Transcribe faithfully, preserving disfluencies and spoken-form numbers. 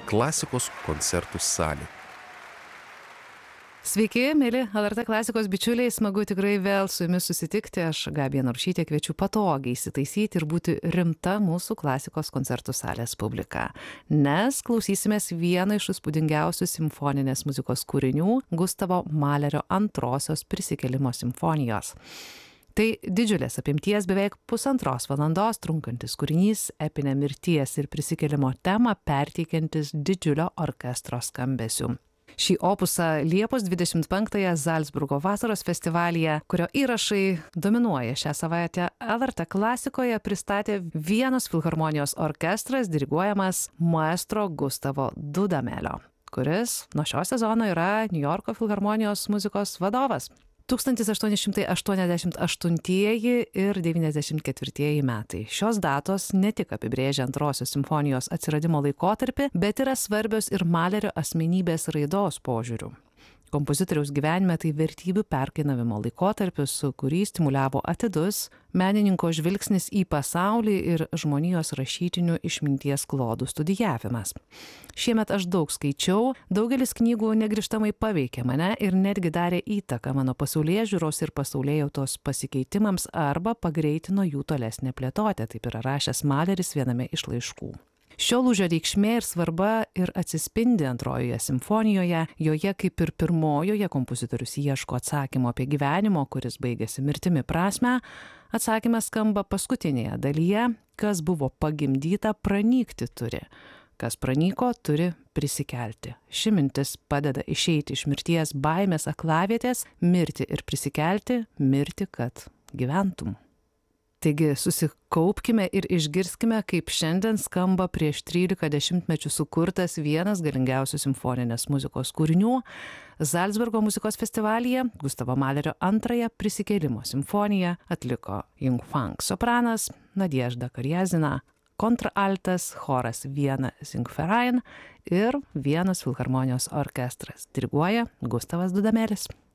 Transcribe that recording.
klasikos koncertų salė. Sveiki, mėly L R T klasikos bičiuliai, smagu tikrai vėl su jumis susitikti. Aš Gabija Narušytė kviečiu patogiai įsitaisyti ir būti rimta mūsų klasikos koncertų salės publika. Nes klausysimės vieną iš įspūdingiausių simfoninės muzikos kūrinių – Gustavo Malerio antrosios Prisikėlimo simfonijos. Tai didžiulės apimties beveik pusantros valandos trunkantis kūrinys, epinę mirties ir prisikėlimo temą perteikiantis didžiulio orkestro skambesiu. Šį opusą Liepos dvidešimt penktąją Zalcburgo vasaros festivalyje, kurio įrašai dominuoja šią savaitę, L R T klasikoje pristatė Vienos filharmonijos orkestras diriguojamas maestro Gustavo Dudamelio, kuris nuo šio sezono yra Niujorko filharmonijos muzikos vadovas. tūkstantis aštuoni šimtai aštuoniasdešimt aštuntieji ir devyniasdešimt ketvirtieji metai. Šios datos ne tik apibrėžia antrosios simfonijos atsiradimo laikotarpį, bet yra svarbios ir Malerio asmenybės raidos požiūriu. Kompozitoriaus gyvenime tai vertybių perkainavimo laikotarpis, kurį stimuliavo atidus menininko žvilgsnis į pasaulį ir žmonijos rašytinių išminties klodų studijavimas. Šiemet aš daug skaičiau, daugelis knygų negrįžtamai paveikė mane ir netgi darė įtaką mano pasaulėžiūros ir pasaulėjautos pasikeitimams arba pagreitino jų tolesnę plėtotę, taip yra rašęs Maleris viename iš laiškų. Šio lūžio reikšmė ir svarba ir atsispindi antrojoje simfonijoje, joje kaip ir pirmojoje kompozitorius ieško atsakymo apie gyvenimo, kuris baigėsi mirtimi prasmę. Atsakymas skamba paskutinėje dalyje, kas buvo pagimdyta, pranykti turi. Kas pranyko, turi prisikelti. Ši mintis padeda išeiti iš mirties baimės aklavietės, mirti ir prisikelti, mirti, kad gyventum. Taigi susikaupkime ir išgirskime, kaip šiandien skamba prieš trylika dešimtmečių sukurtas vienas galingiausių simfoninės muzikos kūrinių. Zalcburgo muzikos festivalyje Gustavo Malerio antrąją Prisikėlimo simfoniją atliko Jungfang sopranas, Nadiežda Karjazina, kontraltas, choras Viena Singverein ir Vienos filharmonijos orkestras. Diriguoja Gustavas Dudamelis.